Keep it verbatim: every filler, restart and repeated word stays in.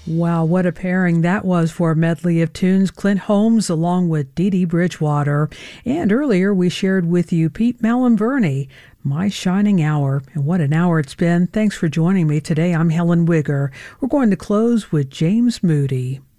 Wow, what a pairing that was for a medley of tunes. Clint Holmes along with Dee Dee Bridgewater. And earlier we shared with you Pete Malin-Burney, My Shining Hour. And what an hour it's been. Thanks for joining me today. I'm Helen Wigger. We're going to close with James Moody.